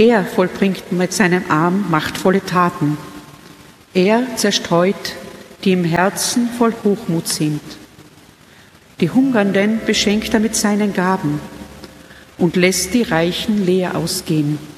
er vollbringt mit seinem Arm machtvolle Taten. Er zerstreut, die im Herzen voll Hochmut sind. Die Hungernden beschenkt er mit seinen Gaben und lässt die Reichen leer ausgehen.